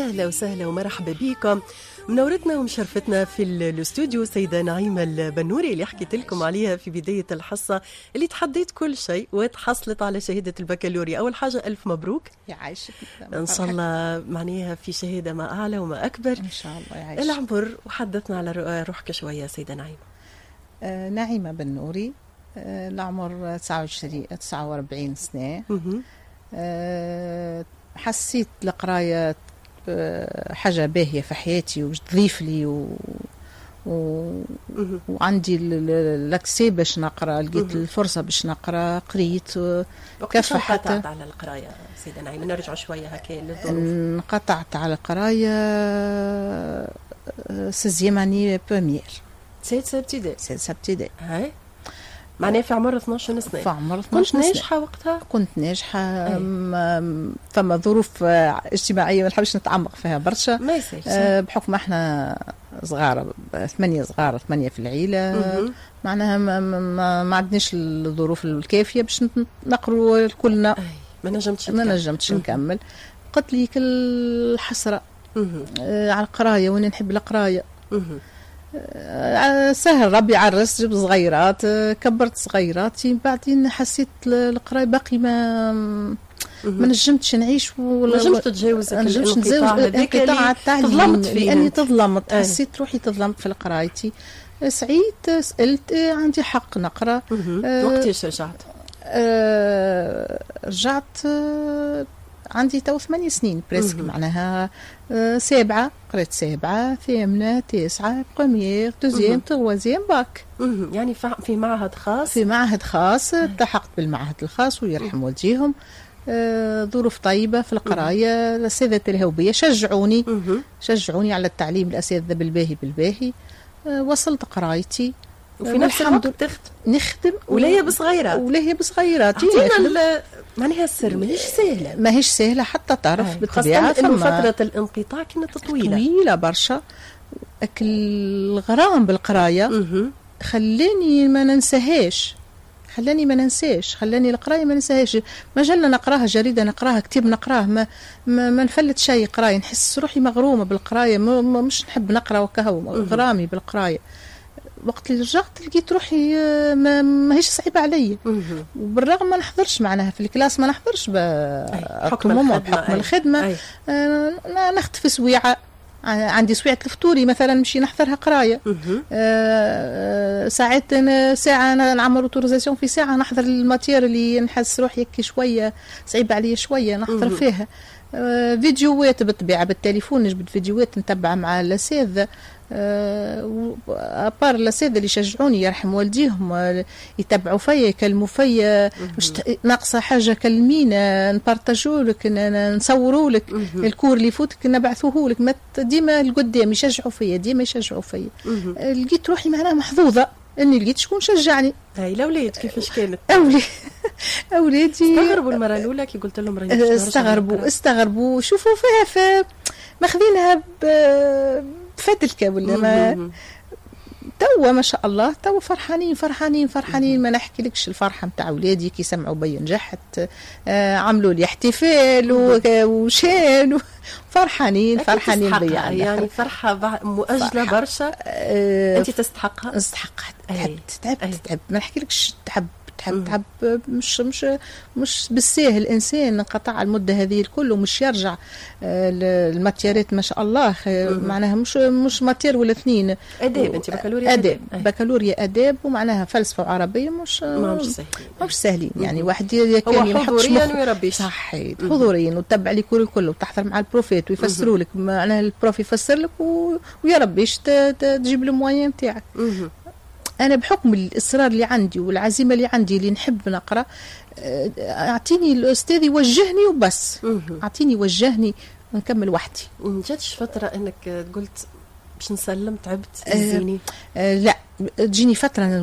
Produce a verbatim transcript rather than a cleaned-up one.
أهلا وسهلا ومرحبا بكم. منورتنا ومشرفتنا في الاستوديو سيدة نعيمة البنوري اللي حكيت لكم عليها في بداية الحصة، اللي تحديت كل شيء وتحصلت على شهادة البكالوريا. أول حاجة ألف مبروك، يعيشك إن شاء الله معناها في شهادة ما أعلى وما أكبر إن شاء الله. يعيشك العمر. وحدثنا على روحك شوية سيدة نعيمة. آه نعيمة بنوري، آه العمر تسعة وأربعين سنة. آه حسيت القراية حاجة باهية في حياتي وباش تضيف لي و... و... وعندي لاكسي باش نقرا، لقيت الفرصة باش نقرا، قريت كيف حتى على القراية سيدة نعيمة؟ نرجع شوية هكا للظروف. انقطعت على القراية سيزيام اني بروميير، سادسة ابتدائي. سادسة ابتدائي هاي معناها في عمر اثناش سنة. في عمر اثناش كنت ناجحة وقتها؟ كنت ناجحة. فما ظروف اجتماعية ما نحبش نتعمق فيها برشا، ما يصيرش أه بحكم احنا صغار، ثمانية صغار، ثمانية في العيلة. مم. معناها ما, ما, ما عندناش الظروف الكافية باش نقروا كلنا. ما نجمتش ما نجمتش نكمل. قلت لي كل حسرة أه على القراية، وأنا نحب القراية. سهل ربي عرس، جبت صغيرات، كبرت صغيراتي، بعدين حسيت القراية باقي ما ما نجمتش نعيش، ولا نجمت تتجاوز الانقطاع التعليم لاني تظلمت. حسيت روحي تظلمت في قرايتي. سعيت، سألت عندي حق نقرا. أه وقتاش رجعت؟ أه رجعت أه عندي تو ثمانية سنين بريسك. معناها أه سابعة، قريت سابعة، ثامنة، تاسعة، بروميير، دوزيام، تروازيام، باك. يعني في معهد خاص؟ في معهد خاص. التحقت بالمعهد الخاص ويرحم والديهم. أه ظروف طيبة في القراية. الأساتذة الهوبية شجعوني شجعوني على التعليم، الأساتذة بالباهي بالباهي. أه وصلت قرايتي وفي نفس الوقت تخدم نخدم ولاهي بصغيرات. ولاهي بصغيرات. عطينا معناها السر ماهيش سهلة. ماهيش سهلة حتى تعرف آه. بالطبيعة. خاصة إنه فترة الانقطاع كانت طويلة طويلة برشا. الغرام بالقراية خلاني ما ننساهاش، خلاني ما ننساش خلاني القراية ما ننساهاش. مجلة نقراها، جريدة نقراها، كتاب نقراه، ما ما, ما نفلت شيء قراية. نحس روحي مغرومة بالقراية، مش نحب نقرا وكهو، غرامي بالقراية. وقت اللي رجعت لقيت روحي ما ماهيش صعيبه علي، وبالرغم ما نحضرش معناها في الكلاس، ما نحضرش بحكم الخدمه, بحكم الخدمة. آه نخطف سويعه، عندي سويعه الفطوري مثلا نمشي نحضرها قرايه. آه ساعات ساعه انا نعمل اوتوريزاسيون في ساعه نحضر الماتير اللي نحس روحي هيك شويه صعيبه عليا شويه نحضر فيها. آه فيديوهات بالطبيعه بالتليفون، نجبد فيديوهات نتبع مع الاساتذه. أه أبار الأساتذة اللي يشجعوني يرحم والديهم، أه يتبعوا فيا، يكلموا فيا، ناقصة حاجة كلمينا، نبارتاجوا لك، نصوروا لك الكور اللي يفوتك نبعثوه لك. ديما القدام يشجعوا فيا، ديما يشجعوا فيا. أه لقيت روحي معناها محظوظة اني لقيت شكون شجعني. هاي الاولاد كيفاش كانت؟ أولي اولادي استغربوا المرة الأولى كي قلت لهم راني استغربوا استغربوا شوفوا فيها ماخذينها ب فتلك ولا ما. توا ما شاء الله توا فرحانين فرحانين فرحانين. ما نحكي لكش الفرحه نتاع ولادي كي سمعوا بي نجحت. آه عملوا لي احتفال وشان فرحانين فرحانين بيا. يعني فرحه مؤجله برشا. آه انت تستحقها. استحقت. تعبت تعبت تعبت ما نحكي لكش تعب تحب تحب مش مش مش بالساهل. الانسان انقطع المده هذه الكل ومش يرجع. الماتيرات ما شاء الله معناها مش مش ماتير ولا اثنين. اداب. انت بكالوريا اداب. بكالوريا اداب ومعناها فلسفه وعربيه مش مش سهلين مش سهلين. يعني واحد كان حضوريا ويربي صحيح حضوريا وتتبع لي كل كله وتحضر مع البروفيت ويفسروا لك. معناها البروف يفسر لك ويا ربيش تجيب الموين نتاعك. أنا بحكم الإصرار اللي عندي والعزيمة اللي عندي اللي نحب نقرأ، أعطيني الأستاذ يوجهني وبس. أعطيني يوجهني ونكمل وحدي. ما جاتش فترة أنك قلت باش نسلم تعبت تزيني؟ أه أه لا تجيني فترة